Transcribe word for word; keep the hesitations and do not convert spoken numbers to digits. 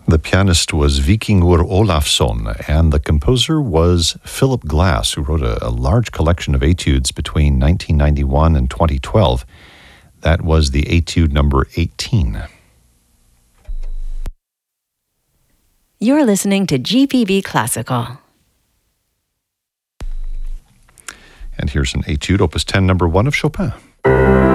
The pianist was Víkingur Ólafsson, and the composer was Philip Glass, who wrote a, a large collection of etudes between nineteen ninety-one and twenty twelve. That was the etude number eighteen. You're listening to G P B Classical. And here's an etude, opus ten, number one of Chopin.